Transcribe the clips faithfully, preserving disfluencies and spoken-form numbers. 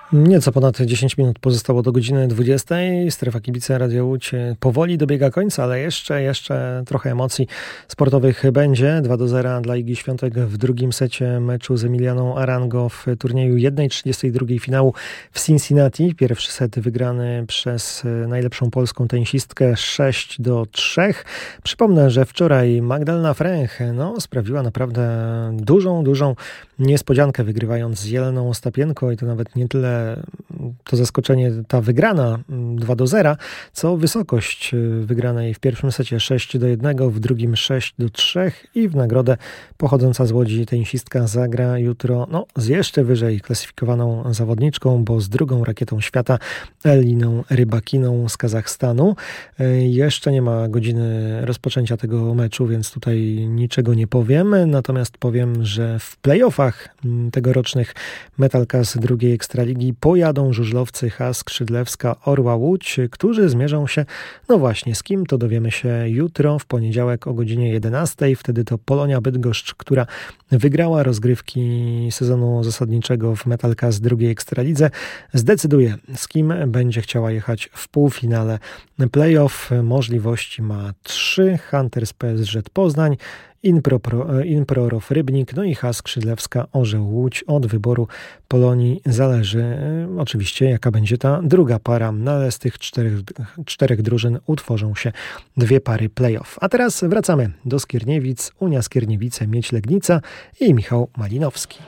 Nieco ponad dziesięć minut pozostało do godziny dwudziestej. Strefa Kibice Radio Łódź powoli dobiega końca, ale jeszcze, jeszcze trochę emocji sportowych będzie. dwa do zera dla Igi Świątek w drugim secie meczu z Emilianą Arango w turnieju jeden trzydziestej drugiej finału w Cincinnati. Pierwszy set wygrany przez najlepszą polską tenisistkę sześć do trzech. Przypomnę, że wczoraj Magdalena Fręch no, sprawiła naprawdę dużą, dużą niespodziankę, wygrywając z Jeleną Ostapienko i to nawet nie tyle to zaskoczenie, ta wygrana dwa do zera, co wysokość wygranej w pierwszym secie sześć do jednego, w drugim sześć do trzech i w nagrodę pochodząca z Łodzi tenisistka zagra jutro no, z jeszcze wyżej klasyfikowaną zawodniczką, bo z drugą rakietą świata Eliną Rybakiną z Kazachstanu. Jeszcze nie ma godziny rozpoczęcia tego meczu, więc tutaj niczego nie powiem, natomiast powiem, że w playoffach tegorocznych Metalka z drugiej Ekstraligi pojadą żużlowcy H A S Skrzydlewska Orła Łódź, którzy zmierzą się, no właśnie z kim, to dowiemy się jutro w poniedziałek o godzinie jedenastej. Wtedy to Polonia Bydgoszcz, która wygrała rozgrywki sezonu zasadniczego w Metalka z drugiej Ekstralidze, zdecyduje, z kim będzie chciała jechać w półfinale playoff. Możliwości ma trzy: Hunters P S Z Poznań, Inpro, Pro, Inpro Row Rybnik, no i H A S Skrzydlewska Orzeł Łódź. Od wyboru Polonii zależy e, oczywiście, jaka będzie ta druga para, no ale z tych czterech, czterech drużyn utworzą się dwie pary playoff. A teraz wracamy do Skierniewic. Unia Skierniewice, Miedź Legnica i Michał Malinowski.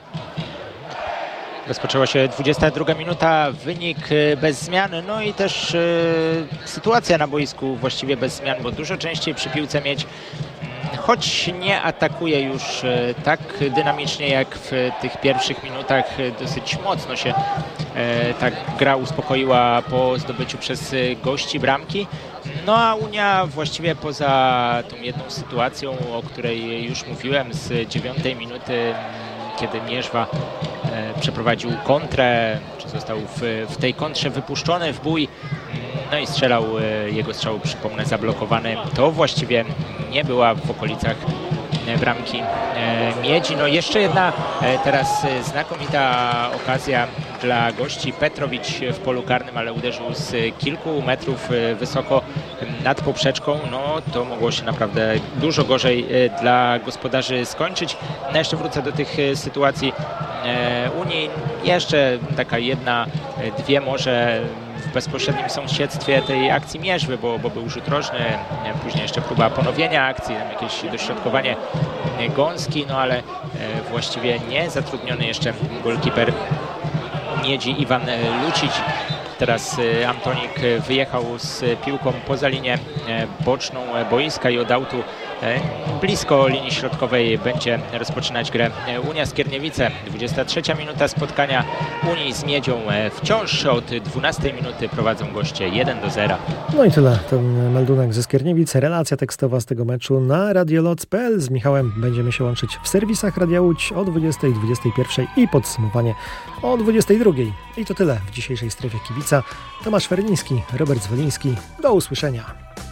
Rozpoczęła się dwudziesta druga minuta, wynik bez zmian, no i też e, sytuacja na boisku właściwie bez zmian, bo dużo częściej przy piłce Miedź, choć nie atakuje już e, tak dynamicznie jak w tych pierwszych minutach, dosyć mocno się e, tak gra uspokoiła po zdobyciu przez gości bramki. No a Unia właściwie poza tą jedną sytuacją, o której już mówiłem, z dziewiątej minuty, kiedy Mierzwa e, przeprowadził kontrę, czy został w, w tej kontrze wypuszczony w bój, no i strzelał, e, jego strzał, przypomnę, zablokowany, to właściwie nie była w okolicach e, bramki e, Miedzi. No jeszcze jedna e, teraz e, znakomita okazja dla gości. Petrowicz w polu karnym, ale uderzył z kilku metrów e, wysoko nad poprzeczką. No to mogło się naprawdę dużo gorzej e, dla gospodarzy skończyć. No jeszcze wrócę do tych e, sytuacji e, Unii. Jeszcze taka jedna, e, dwie może w bezpośrednim sąsiedztwie tej akcji Mierzwy, bo, bo był rzut rożny, później jeszcze próba ponowienia akcji, tam jakieś dośrodkowanie Gąski, no ale właściwie nie zatrudniony jeszcze golkiper Miedzi Iwan Lucić. Teraz Antonik wyjechał z piłką poza linię boczną boiska i od autu blisko linii środkowej będzie rozpoczynać grę Unia Skierniewice. dwudziesta trzecia minuta spotkania Unii z Miedzią. Wciąż od dwunastej minuty prowadzą goście jeden do zera. No i tyle. Ten meldunek ze Skierniewic. Relacja tekstowa z tego meczu na radioloc kropka p l. Z Michałem będziemy się łączyć w serwisach Radia Łódź o dwudziestej, dwudziestej pierwszej i podsumowanie o dwudziestej drugiej. I to tyle w dzisiejszej Strefie Kibica. Tomasz Ferliński, Robert Zwoliński. Do usłyszenia.